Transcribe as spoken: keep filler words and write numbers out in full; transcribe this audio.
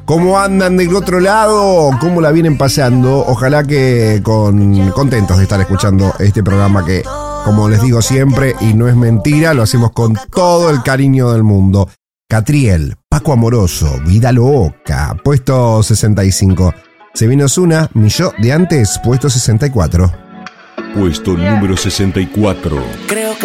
¿Cómo andan del otro lado? ¿Cómo la vienen paseando? Ojalá que con, contentos de estar escuchando este programa que, como les digo siempre, y no es mentira, lo hacemos con todo el cariño del mundo. Catriel, Paco Amoroso, Vida Loca, puesto sesenta y cinco. Se viene Ozuna, mi yo de antes, puesto sesenta y cuatro. Puesto número sesenta y cuatro. Creo